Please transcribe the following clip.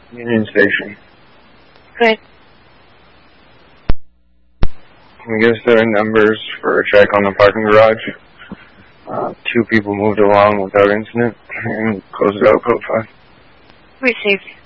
Union Station. Good. Can we give us their numbers for a check on the parking garage? 2 people moved along without incident, and close it out, code 5. Received.